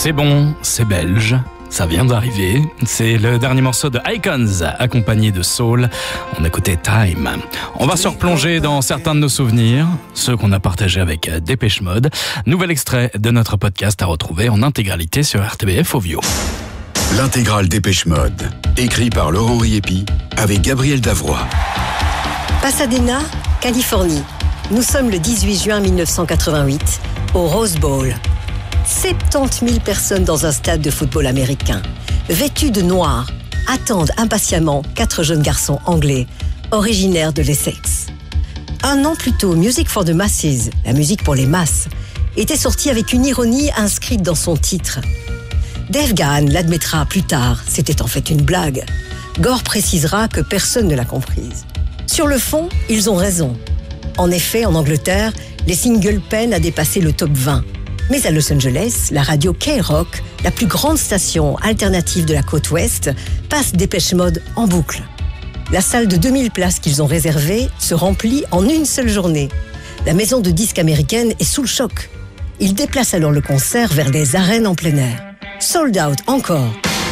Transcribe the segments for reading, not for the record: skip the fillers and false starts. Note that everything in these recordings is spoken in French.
C'est bon, c'est belge, ça vient d'arriver. C'est le dernier morceau de Icons, accompagné de Soul. On écoutait Time. On va se replonger dans certains de nos souvenirs, ceux qu'on a partagés avec Dépêche Mode. Nouvel extrait de notre podcast à retrouver en intégralité sur RTBF Ovio. L'intégrale Dépêche Mode, écrit par Laurent Riepi, avec Gabriel Davroy. Pasadena, Californie. Nous sommes le 18 juin 1988, au Rose Bowl. 70 000 personnes dans un stade de football américain. Vêtus de noir, attendent impatiemment 4 jeunes garçons anglais, originaires de l'Essex. Un an plus tôt, Music for the Masses, la musique pour les masses, était sortie avec une ironie inscrite dans son titre. Dave Gahan l'admettra plus tard, c'était en fait une blague. Gore précisera que personne ne l'a comprise. Sur le fond, ils ont raison. En effet, en Angleterre, les singles peinent à dépasser le top 20. Mais à Los Angeles, la radio K-Rock, la plus grande station alternative de la côte ouest, passe Dépêche Mode en boucle. La salle de 2000 places qu'ils ont réservée se remplit en une seule journée. La maison de disques américaine est sous le choc. Ils déplacent alors le concert vers les arènes en plein air. Sold out encore.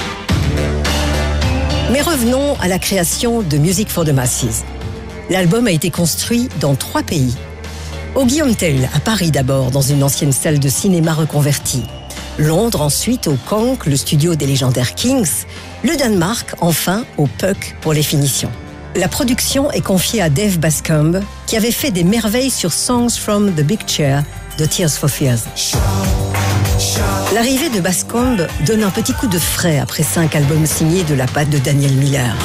Mais revenons à la création de Music for the Masses. L'album a été construit dans 3 pays. Au Guillaume Tell, à Paris d'abord, dans une ancienne salle de cinéma reconvertie. Londres ensuite, au Conk, le studio des légendaires Kings. Le Danemark, enfin, au Puck pour les finitions. La production est confiée à Dave Bascombe, qui avait fait des merveilles sur Songs from the Big Chair de Tears for Fears. L'arrivée de Bascombe donne un petit coup de frais après 5 albums signés de la patte de Daniel Miller.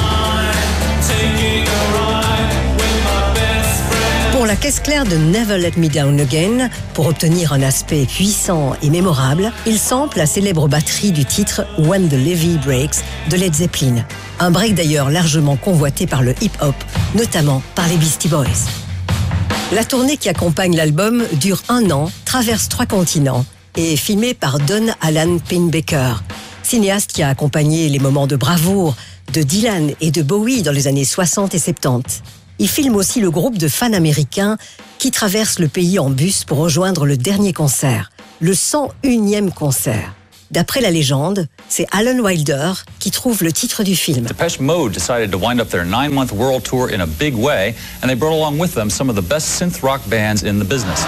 Pour la caisse claire de Never Let Me Down Again, pour obtenir un aspect puissant et mémorable, il sample la célèbre batterie du titre When the Levee Breaks de Led Zeppelin. Un break d'ailleurs largement convoité par le hip-hop, notamment par les Beastie Boys. La tournée qui accompagne l'album dure 1 an, traverse 3 continents et est filmée par Don Alan Pennebaker, cinéaste qui a accompagné les moments de bravoure de Dylan et de Bowie dans les années 60 et 70. Il filme aussi le groupe de fans américains qui traversent le pays en bus pour rejoindre le dernier concert, le 101e concert. D'après la légende, c'est Alan Wilder qui trouve le titre du film. Depeche Mode decided to wind up their 9-month world tour in a big way, and they brought along with them some of the best synth rock bands in the business.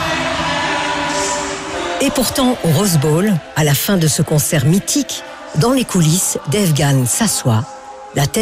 Et pourtant, au Rose Bowl, à la fin de ce concert mythique, dans les coulisses, Dave Gahan s'assoit, la tête